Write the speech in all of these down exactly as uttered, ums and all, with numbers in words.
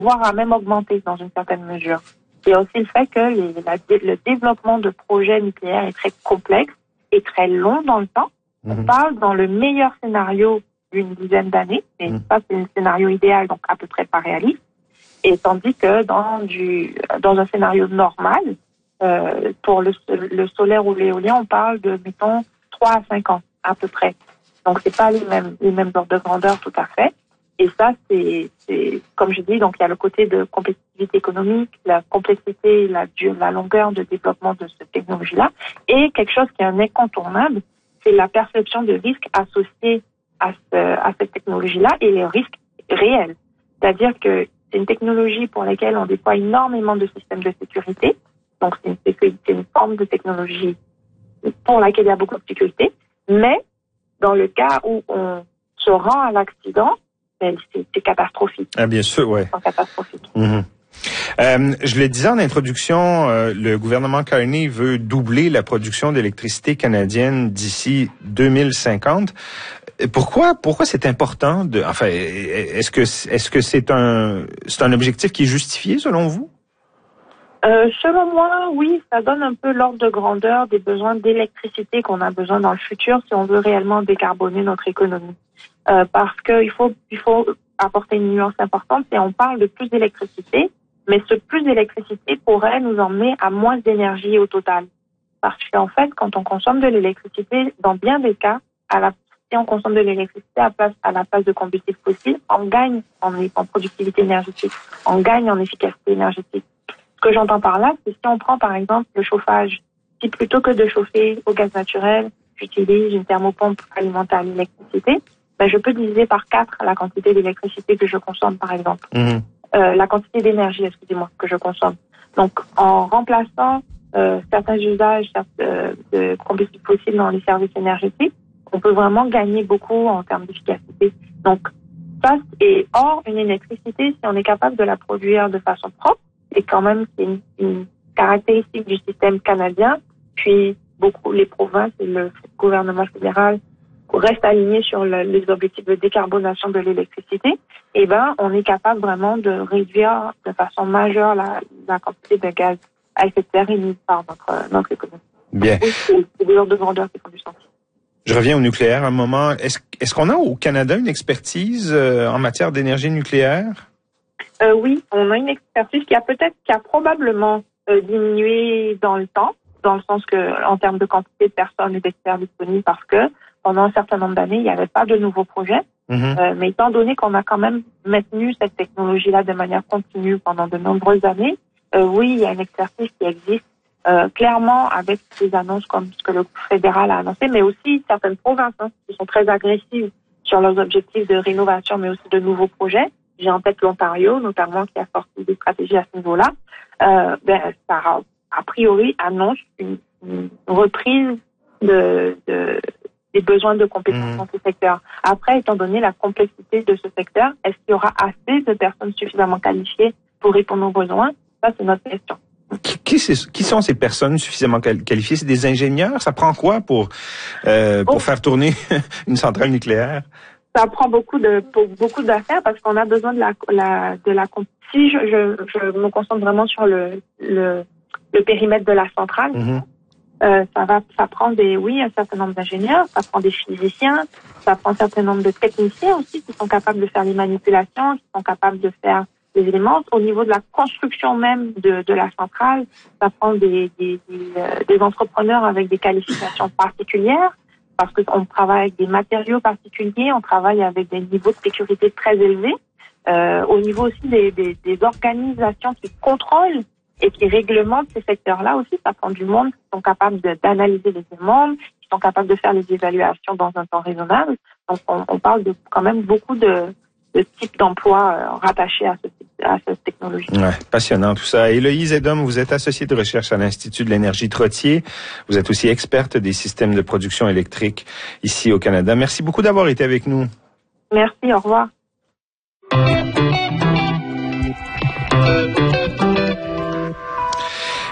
voire à même augmenter dans une certaine mesure. Il y a aussi le fait que les, la, le développement de projets nucléaires est très complexe et très long dans le temps. Mmh. On parle dans le meilleur scénario d'une dizaine d'années, et mmh. ça c'est un scénario idéal, donc à peu près pas réaliste. Et tandis que dans du dans un scénario normal, euh, pour le, le solaire ou l'éolien, on parle de mettons trois à cinq ans à peu près. Donc c'est pas les mêmes les mêmes ordres de grandeur tout à fait. Et ça c'est c'est comme je dis, donc il y a le côté de compétitivité économique, la complexité, la la longueur de développement de cette technologie-là, et quelque chose qui est un incontournable, c'est la perception de risque associée à ce à cette technologie-là et les risques réels. C'est-à-dire que c'est une technologie pour laquelle on déploie énormément de systèmes de sécurité. Donc, c'est une, c'est une forme de technologie pour laquelle il y a beaucoup de sécurité. Mais, dans le cas où on se rend à l'accident, ben, c'est, c'est catastrophique. Ah, bien sûr, ouais. C'est catastrophique. Mm-hmm. Euh, je le disais en introduction, euh, le gouvernement Carney veut doubler la production d'électricité canadienne d'ici deux mille cinquante. Pourquoi, pourquoi c'est important de, enfin, est-ce que, est-ce que c'est un, c'est un objectif qui est justifié selon vous? Euh, selon moi, oui, ça donne un peu l'ordre de grandeur des besoins d'électricité qu'on a besoin dans le futur si on veut réellement décarboner notre économie. Euh, parce que il faut, il faut apporter une nuance importante, c'est on parle de plus d'électricité, mais ce plus d'électricité pourrait nous emmener à moins d'énergie au total. Parce qu'en fait, quand on consomme de l'électricité, dans bien des cas, à la si on consomme de l'électricité à, place, à la place de combustibles fossiles, on gagne en, en productivité énergétique, on gagne en efficacité énergétique. Ce que j'entends par là, c'est si on prend par exemple le chauffage, si plutôt que de chauffer au gaz naturel, j'utilise une thermopompe alimentée à l'électricité, ben je peux diviser par quatre la quantité d'électricité que je consomme par exemple. Mmh. Euh, la quantité d'énergie, excusez-moi, que je consomme. Donc en remplaçant euh, certains usages euh, de combustibles fossiles dans les services énergétiques, on peut vraiment gagner beaucoup en termes d'efficacité. Donc, ça, et or, une électricité, si on est capable de la produire de façon propre, c'est quand même c'est une, une caractéristique du système canadien. Puis, beaucoup, les provinces et le gouvernement fédéral restent alignés sur le, les objectifs de décarbonation de l'électricité. Et ben, on est capable vraiment de réduire de façon majeure la, la quantité de gaz à effet de serre émise par notre, notre économie. Bien. Oui, c'est, c'est des ordres de grandeur qui font du sens. Je reviens au nucléaire un moment. Est-ce, est-ce qu'on a au Canada une expertise euh, en matière d'énergie nucléaire? Euh, oui, on a une expertise qui a peut-être, qui a probablement euh, diminué dans le temps, dans le sens que, en termes de quantité de personnes et d'experts disponibles, parce que pendant un certain nombre d'années, il n'y avait pas de nouveaux projets. Mm-hmm. Euh, mais étant donné qu'on a quand même maintenu cette technologie-là de manière continue pendant de nombreuses années, euh, oui, il y a une expertise qui existe. Euh, clairement, avec des annonces comme ce que le fédéral a annoncé, mais aussi certaines provinces hein, qui sont très agressives sur leurs objectifs de rénovation, mais aussi de nouveaux projets. J'ai en tête l'Ontario, notamment, qui a sorti des stratégies à ce niveau-là. Euh, ben, ça, a priori, annonce une, une reprise de, de, des besoins de compétences mmh. dans ce secteur. Après, étant donné la complexité de ce secteur, est-ce qu'il y aura assez de personnes suffisamment qualifiées pour répondre aux besoins? Ça, c'est notre question. Qui, qui, qui sont ces personnes suffisamment qualifiées? C'est des ingénieurs? Ça prend quoi pour euh, pour oh. faire tourner une centrale nucléaire? Ça prend beaucoup de pour beaucoup d'affaires parce qu'on a besoin de la, la de la si je, je je me concentre vraiment sur le le, le périmètre de la centrale. Mm-hmm. Euh, ça va ça prend des oui un certain nombre d'ingénieurs, ça prend des physiciens, ça prend un certain nombre de techniciens aussi qui sont capables de faire les manipulations, qui sont capables de faire les éléments. Au niveau de la construction même de, de la centrale, ça prend des, des, des, euh, des entrepreneurs avec des qualifications particulières parce qu'on travaille avec des matériaux particuliers, on travaille avec des niveaux de sécurité très élevés. Euh, au niveau aussi des, des, des organisations qui contrôlent et qui réglementent ces secteurs-là aussi, ça prend du monde qui sont capables de, d'analyser les demandes, qui sont capables de faire les évaluations dans un temps raisonnable. Donc on, on parle de quand même beaucoup de de type d'emploi euh, rattaché à, ce, à cette technologie. Ouais, passionnant tout ça. Héloïse Edom, vous êtes associée de recherche à l'Institut de l'énergie Trottier. Vous êtes aussi experte des systèmes de production électrique ici au Canada. Merci beaucoup d'avoir été avec nous. Merci, au revoir.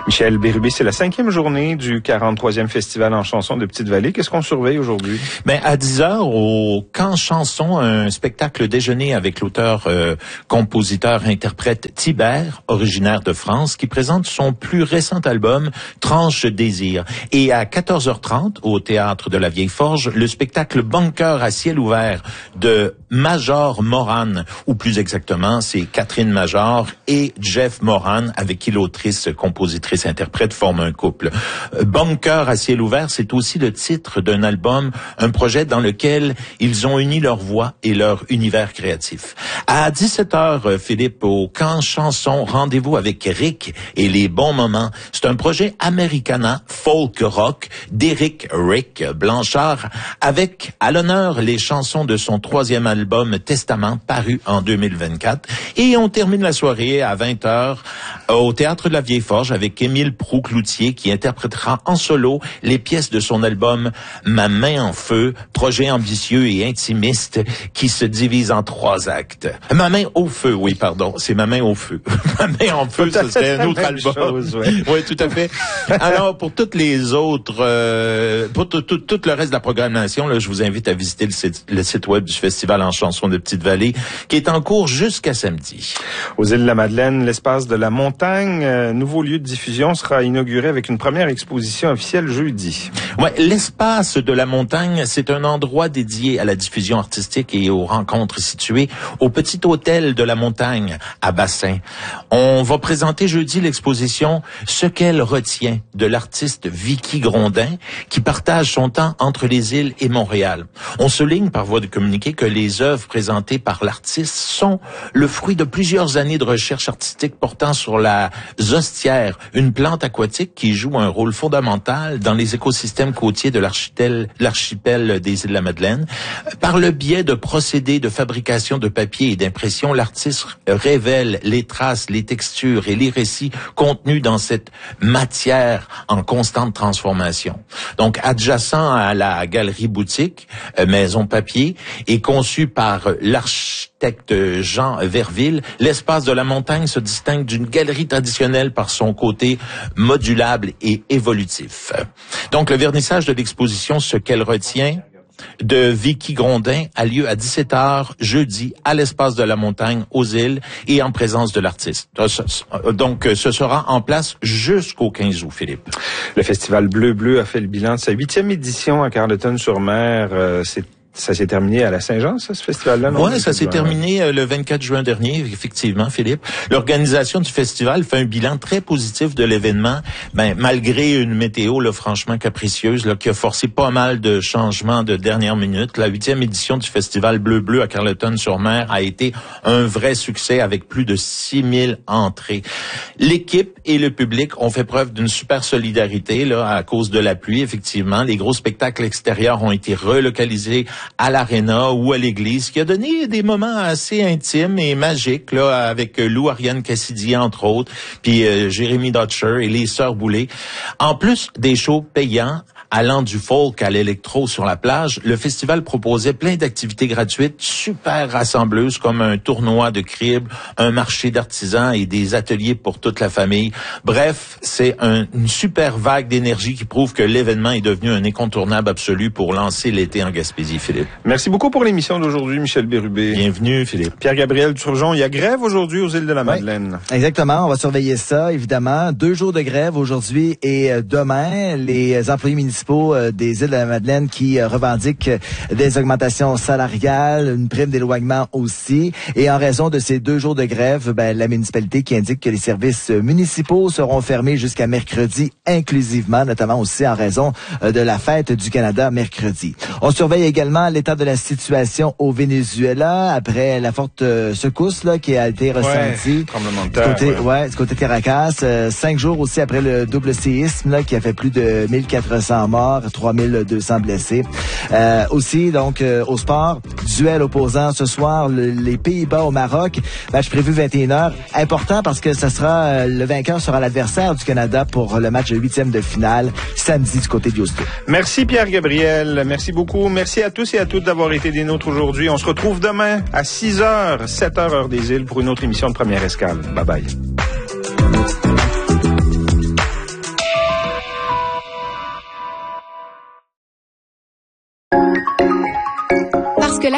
Michel Bérubé, c'est la cinquième journée du quarante-troisième Festival en chansons de Petite-Vallée. Qu'est-ce qu'on surveille aujourd'hui? Ben, à dix heures, au Camp Chanson, un spectacle déjeuner avec l'auteur, euh, compositeur, interprète Thibert, originaire de France, qui présente son plus récent album, Tranche Désir. Et à quatorze heures trente, au Théâtre de la Vieille Forge, le spectacle Bunker à ciel ouvert de Major Moran, ou plus exactement, c'est Catherine Major et Jeff Moran, avec qui l'autrice, compositrice, interprète forment un couple. Bunker à ciel ouvert, c'est aussi le titre d'un album, un projet dans lequel ils ont uni leur voix et leur univers créatif. À dix-sept heures, Philippe, au Camp Chanson, rendez-vous avec Rick et les bons moments. C'est un projet Americana, folk rock, d'Éric Rick Blanchard, avec à l'honneur les chansons de son troisième album Testament, paru en deux mille vingt-quatre. Et on termine la soirée à vingt heures au Théâtre de la Vieille Forge avec Émile Proulx-Cloutier qui interprétera en solo les pièces de son album Ma main en feu, projet ambitieux et intimiste qui se divise en trois actes. Ma main au feu, oui, pardon, c'est Ma main au feu. Ma main en feu, ce serait un autre album. Chose, ouais. Oui, tout à fait. Alors, pour toutes les autres, euh, pour tout, tout, tout le reste de la programmation, là, je vous invite à visiter le site, le site web du Festival en chansons de Petite-Vallée qui est en cours jusqu'à samedi. Aux îles de la Madeleine, l'espace de la montagne, euh, nouveau lieu de diffusion, sera inauguré avec une première exposition officielle jeudi. Ouais, l'espace de la montagne, c'est un endroit dédié à la diffusion artistique et aux rencontres situé au petit hôtel de la montagne à Bassin. On va présenter jeudi l'exposition Ce qu'elle retient de l'artiste Vicky Grondin qui partage son temps entre les îles et Montréal. On souligne par voie de communiqué que les œuvres présentées par l'artiste sont le fruit de plusieurs années de recherche artistique portant sur la zostière, une plante aquatique qui joue un rôle fondamental dans les écosystèmes côtiers de l'archipel, l'archipel des îles de la Madeleine. Par le biais de procédés de fabrication de papier et d'impression, l'artiste révèle les traces, les textures et les récits contenus dans cette matière en constante transformation. Donc, adjacent à la galerie boutique, euh, Maison Papier, et conçu par l'architecte Jean Verville, l'espace de la montagne se distingue d'une galerie traditionnelle par son côté modulable et évolutif. Donc, le vernissage de l'exposition, Ce qu'elle retient de Vicky Grondin a lieu à dix-sept heures jeudi à l'espace de la montagne aux îles et en présence de l'artiste. Donc, ce sera en place jusqu'au quinze août, Philippe. Le Festival Bleu Bleu a fait le bilan de sa huitième édition à Carleton-sur-Mer. Euh, c'est Ça s'est terminé à la Saint-Jean, ça, ce festival-là? Oui, ça s'est terminé euh, le vingt-quatre juin dernier, effectivement, Philippe. L'organisation du festival fait un bilan très positif de l'événement, ben, malgré une météo là, franchement capricieuse là, qui a forcé pas mal de changements de dernière minute. La huitième édition du Festival Bleu Bleu à Carleton-sur-Mer a été un vrai succès avec plus de six mille entrées. L'équipe et le public ont fait preuve d'une super solidarité là, à cause de la pluie, effectivement. Les gros spectacles extérieurs ont été relocalisés à l'aréna ou à l'église, qui a donné des moments assez intimes et magiques là avec Lou Ariane Cassidy entre autres, puis euh, Jérémy Dutcher et les Sœurs Boulay. En plus des shows payants allant du folk à l'électro sur la plage, le festival proposait plein d'activités gratuites super rassembleuses comme un tournoi de crible, un marché d'artisans et des ateliers pour toute la famille. Bref, c'est un, une super vague d'énergie qui prouve que l'événement est devenu un incontournable absolu pour lancer l'été en Gaspésie, Philippe. Merci beaucoup pour l'émission d'aujourd'hui, Michel Bérubé. Bienvenue, Philippe. Pierre-Gabriel Turgeon, il y a grève aujourd'hui aux îles de la Madeleine. Oui, exactement, on va surveiller ça, évidemment. Deux jours de grève aujourd'hui et demain. Les employés municipaux des îles de la Madeleine qui revendiquent des augmentations salariales, une prime d'éloignement aussi. Et en raison de ces deux jours de grève, ben, la municipalité qui indique que les services municipaux seront fermés jusqu'à mercredi inclusivement, notamment aussi en raison de la fête du Canada mercredi. On surveille également l'état de la situation au Venezuela après la forte secousse là, qui a été ressentie. Ouais, tremblement de terre, du côté, ouais. ouais, du côté de Caracas. Euh, cinq jours aussi après le double séisme là, qui a fait plus de mille quatre cents morts, trois mille deux cents blessés. Euh, aussi, donc, euh, au sport, duel opposant ce soir, le, les Pays-Bas au Maroc. Match prévu vingt et une heures. Important parce que ça sera euh, le vainqueur sera l'adversaire du Canada pour le match de huitième de finale samedi du côté de Houston. Merci Pierre-Gabriel. Merci beaucoup. Merci à tous et à toutes d'avoir été des nôtres aujourd'hui. On se retrouve demain à six heures, sept heures heure des îles pour une autre émission de Première Escale. Bye bye.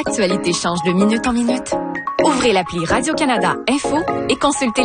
l'actualité change de minute en minute? Ouvrez l'appli Radio-Canada Info et consultez